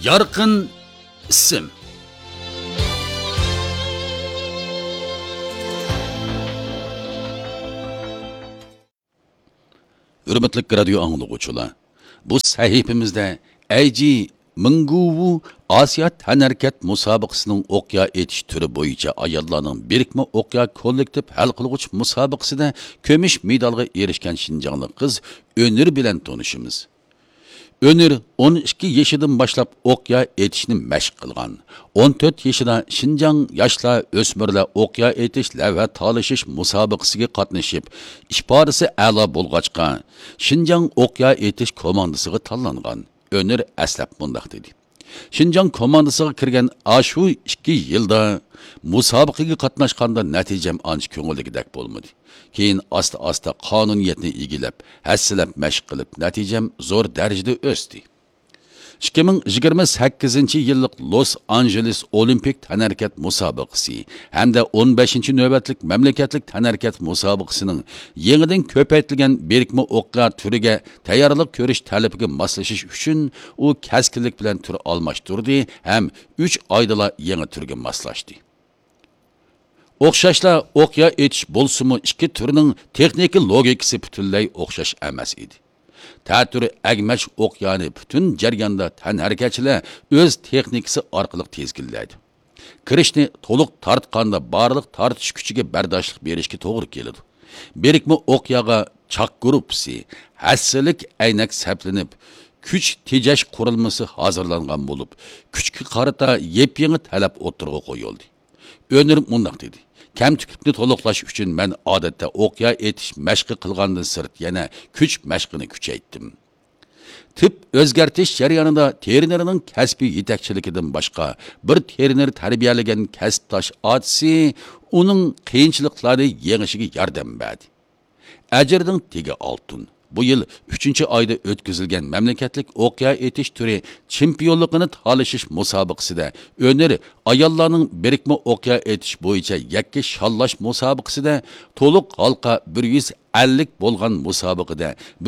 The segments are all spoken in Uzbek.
Yarqin ism. Hürmetli radyo anlıqçılar. Bu sahifimizde Ayji Minguvu Asiya Tanharkat musobaqasining o'qya etish turi bo'yicha ayollarning birikma o'qya kollektiv hal qilg'uch musobaqasida kumush medalga erishgan Şinjanlik qiz Önür bilan tanishimiz. Önür 12 yaşından başlap o'qya etishni mashq qilgan. 14 yaşında Şinjan yoshlar o'smirlar o'qya etish va talashish musobaqasiga qatnashib, ishporasi a'lo bo'lg'achqa Şinjan o'qya etish komandasiga tanlangan. Önür əslab bundaq dedi. Şinjan komandasiga kirgan ashu 2 yilda musobaqaga qatnashganda natijam ancha ko'ngildagidek bo'lmadi. Keyin asta qonuniyatni egilab, hassilab mashq qilib, natijam zo'r darajada o'sdi. 2028 yillik Los Angeles Olimpik tanharkat musobaqasi hamda 15 navbatlik mamlakatlik tanharkat musobaqasining yangidan ko'paytirilgan berikma o'qlar turiga tayyorlik ko'rish talabiga moslashish uchun u kaskinlik bilan tur almashtirdi ham 3 oyda yangi turga moslashdi. O'xshashlar o'qya etish bo'lsa-mu ikki turning texnik logikasi butunlay o'xshash emas edi. Ta'turi agmash o'qyani butun jarayonda tanharakachilar o'z texnikasi orqali tezgillaydi. Kirishni to'liq tortganda barliq tortish kuchiga bardoshlik berishga to'g'ri keladi. Berikma o'qyaga choq guruhi, hassilik aynak saplanib, kuch tejash qurilmasi hozirlangan bo'lib, kuchga qarata yep-yangi talab o'tirg'a qo'yildi. Önür mundaq dedi. Kamtiklikni to'liqlash uchun men odatda o'qya etish mashqi qilgandan sirt yana kuch mashqini kuchaytdim. Tip o'zgartish jarayonida trenerning kasbiy yetakchiligidan boshqa bir trener tarbiyalagan kasbdosh otisi uning qiyinchiliklarni yengishiga yordam berdi. Ajrning tegi oltin. Bu yıl 3. ayda ötküzülgen memleketlik o'qya etish turi chempionluğunu talashish musobaqasida Önür ayollarning birikma o'qya etish bo'yicha yakka shallash musobaqasida to'liq halqa 150 bo'lgan musobaqada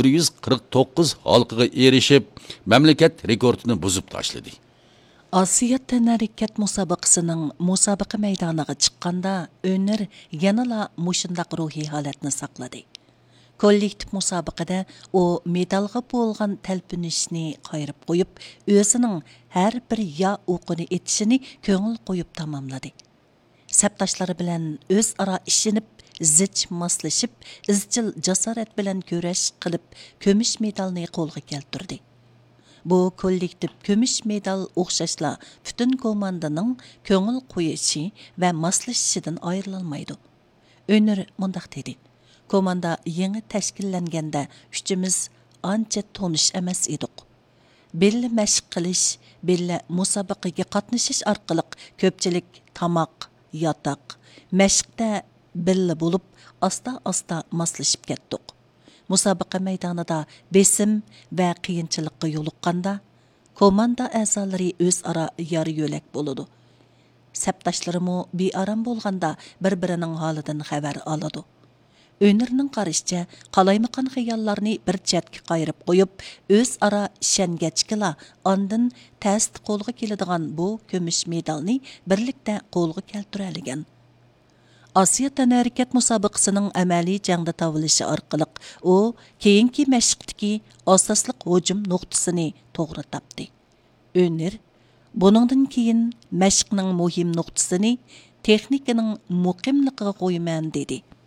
149 halqaga erishib mamlakat rekordini buzib tashladi. Asiya tanharkat musobaqasining musobaqa maydoniga chiqqanda Önür yanala mushundaq ruhiy holatni saqladi. Kollektiv musobaqada o medalga bo'lgan talpinishni qayirib qo'yib, o'zining har bir ya o'qini etishini ko'ngil qo'yib tamomladi. Sapdoshlari bilan o'zaro ishinib, zich moslashib, izchil jasorat bilan kurash qilib, kumush medalni qo'lga keltirdi. Bu kollektiv kumush medal o'xshashla butun komandaning ko'ngil qo'yishi va moslashishidan ayrilmaydi. Önür mundaq dedi. Komanda yangi tashkillanganda uchimiz ancha tonish emas edik. Billa mashq qilish, billa musobaqaga qatnashish orqali ko'pchilik tamoq, yotoq, mashqda billa bo'lib, asta moslashib ketdik. Musobaqa maydonida besim va qiyinchilikqa yo'liqqanda komanda a'zolari o'zaro yor yo'lak bo'ladi. Sapdoshlarimmo bearam bo'lganda bir-birining holidan xabar oladi. Önürning qarashicha qalaymaqan xiyollarni bir chetga qayirib qo'yib, o'zaro ishongachkila ondan tast qo'lga keladigan bu kumush medalni birlikda qo'lga keltiradigan. Asiya tanharkat musobaqasining amaliy jangda tavilishi orqali u keyingi mashqdagi asosliq hujum nuqtasini to'g'ri topdi. Önür buningdan keyin mashqning muhim nuqtasini texnikaning muqimligiga qo'yman dedi.